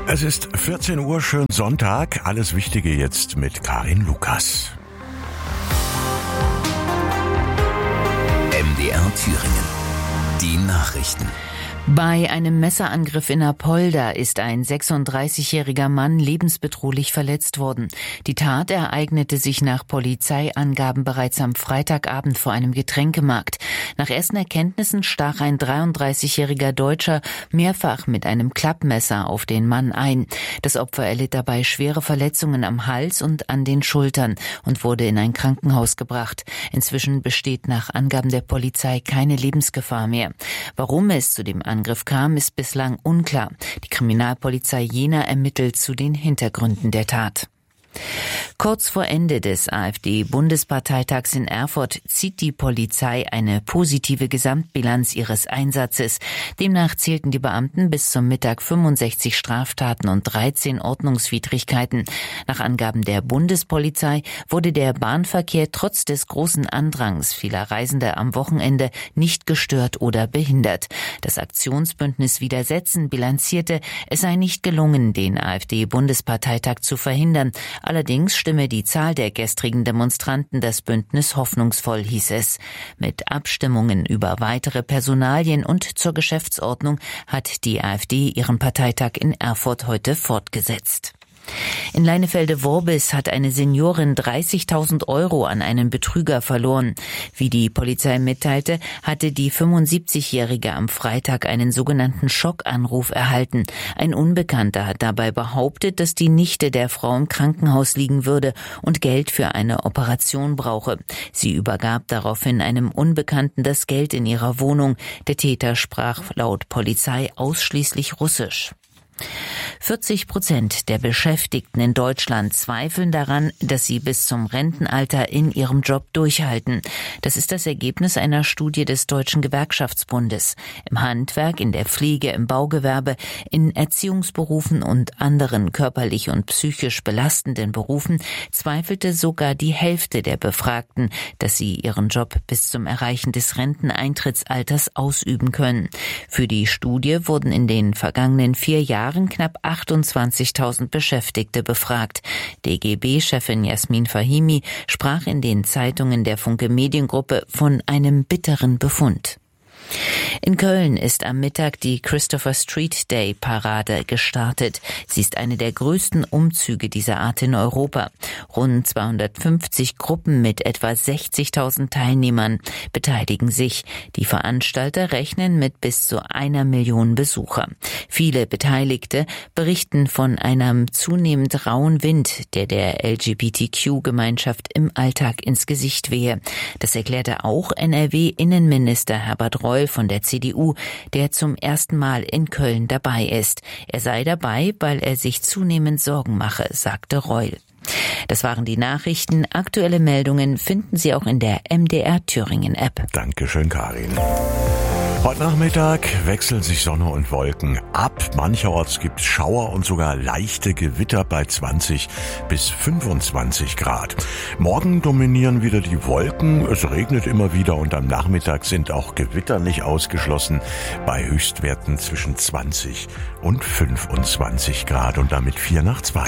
Es ist 14 Uhr, schön Sonntag. Alles Wichtige jetzt mit Karin Lukas. MDR Thüringen. Die Nachrichten. Bei einem Messerangriff in Apolda ist ein 36-jähriger Mann lebensbedrohlich verletzt worden. Die Tat ereignete sich nach Polizeiangaben bereits am Freitagabend vor einem Getränkemarkt. Nach ersten Erkenntnissen stach ein 33-jähriger Deutscher mehrfach mit einem Klappmesser auf den Mann ein. Das Opfer erlitt dabei schwere Verletzungen am Hals und an den Schultern und wurde in ein Krankenhaus gebracht. Inzwischen besteht nach Angaben der Polizei keine Lebensgefahr mehr. Warum es zu dem Angriff kam, ist bislang unklar. Die Kriminalpolizei Jena ermittelt zu den Hintergründen der Tat. Kurz vor Ende des AfD-Bundesparteitags in Erfurt zieht die Polizei eine positive Gesamtbilanz ihres Einsatzes. Demnach zählten die Beamten bis zum Mittag 65 Straftaten und 13 Ordnungswidrigkeiten. Nach Angaben der Bundespolizei wurde der Bahnverkehr trotz des großen Andrangs vieler Reisender am Wochenende nicht gestört oder behindert. Das Aktionsbündnis Widersetzen bilanzierte, es sei nicht gelungen, den AfD-Bundesparteitag zu verhindern. Allerdings stimme die Zahl der gestrigen Demonstranten das Bündnis hoffnungsvoll, hieß es. Mit Abstimmungen über weitere Personalien und zur Geschäftsordnung hat die AfD ihren Parteitag in Erfurt heute fortgesetzt. In Leinefelde-Worbis hat eine Seniorin 30.000 Euro an einen Betrüger verloren. Wie die Polizei mitteilte, hatte die 75-Jährige am Freitag einen sogenannten Schockanruf erhalten. Ein Unbekannter hat dabei behauptet, dass die Nichte der Frau im Krankenhaus liegen würde und Geld für eine Operation brauche. Sie übergab daraufhin einem Unbekannten das Geld in ihrer Wohnung. Der Täter sprach laut Polizei ausschließlich Russisch. 40% der Beschäftigten in Deutschland zweifeln daran, dass sie bis zum Rentenalter in ihrem Job durchhalten. Das ist das Ergebnis einer Studie des Deutschen Gewerkschaftsbundes. Im Handwerk, in der Pflege, im Baugewerbe, in Erziehungsberufen und anderen körperlich und psychisch belastenden Berufen zweifelte sogar die Hälfte der Befragten, dass sie ihren Job bis zum Erreichen des Renteneintrittsalters ausüben können. Für die Studie wurden in den vergangenen 4 Jahren knapp 28.000 Beschäftigte befragt. DGB-Chefin Jasmin Fahimi sprach in den Zeitungen der Funke Mediengruppe von einem bitteren Befund. In Köln ist am Mittag die Christopher Street Day Parade gestartet. Sie ist eine der größten Umzüge dieser Art in Europa. Rund 250 Gruppen mit etwa 60.000 Teilnehmern beteiligen sich. Die Veranstalter rechnen mit bis zu 1 Million Besucher. Viele Beteiligte berichten von einem zunehmend rauen Wind, der LGBTQ-Gemeinschaft im Alltag ins Gesicht wehe. Das erklärte auch NRW-Innenminister Herbert Reul von der CDU, der zum ersten Mal in Köln dabei ist. Er sei dabei, weil er sich zunehmend Sorgen mache, sagte Reul. Das waren die Nachrichten. Aktuelle Meldungen finden Sie auch in der MDR Thüringen App. Dankeschön, Karin. Heute Nachmittag wechseln sich Sonne und Wolken ab. Mancherorts gibt es Schauer und sogar leichte Gewitter bei 20 bis 25 Grad. Morgen dominieren wieder die Wolken. Es regnet immer wieder und am Nachmittag sind auch Gewitter nicht ausgeschlossen bei Höchstwerten zwischen 20 und 25 Grad und damit 4 nach 2.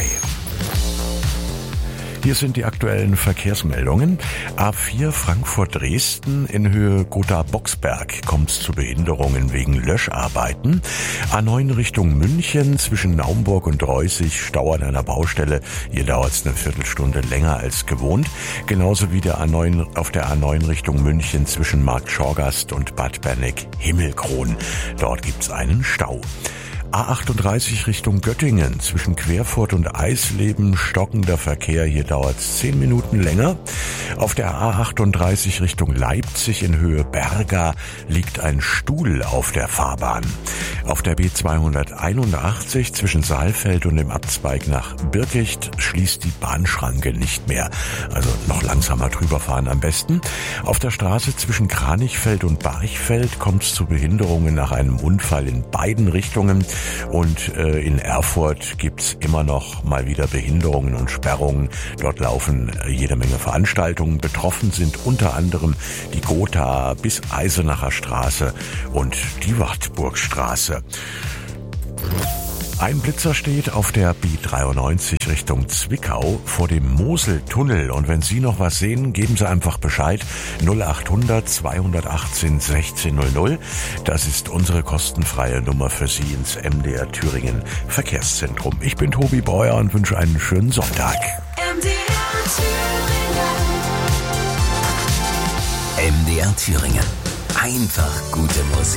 Hier sind die aktuellen Verkehrsmeldungen. A4 Frankfurt-Dresden in Höhe Gotha-Boxberg kommt es zu Behinderungen wegen Löscharbeiten. A9 Richtung München zwischen Naumburg und Reußig Stau an einer Baustelle. Hier dauert es eine Viertelstunde länger als gewohnt. Genauso wie auf der A9 Richtung München zwischen Marktschorgast und Bad Berneck-Himmelkron. Dort gibt es einen Stau. A38 Richtung Göttingen zwischen Querfurt und Eisleben stockender Verkehr. Hier dauert es 10 Minuten länger. Auf der A38 Richtung Leipzig in Höhe Berga liegt ein Stuhl auf der Fahrbahn. Auf der B281 zwischen Saalfeld und dem Abzweig nach Birkicht schließt die Bahnschranke nicht mehr. Also noch langsamer drüber fahren am besten. Auf der Straße zwischen Kranichfeld und Barchfeld kommt es zu Behinderungen nach einem Unfall in beiden Richtungen. Und in Erfurt gibt's immer noch mal wieder Behinderungen und Sperrungen. Dort laufen jede Menge Veranstaltungen. Betroffen sind unter anderem die Gotha bis Eisenacher Straße und die Wartburgstraße. Ein Blitzer steht auf der B93 Richtung Zwickau vor dem Moseltunnel. Und wenn Sie noch was sehen, geben Sie einfach Bescheid. 0800 218 1600. Das ist unsere kostenfreie Nummer für Sie ins MDR Thüringen Verkehrszentrum. Ich bin Tobi Breuer und wünsche einen schönen Sonntag. MDR Thüringen. Einfach gute Musik.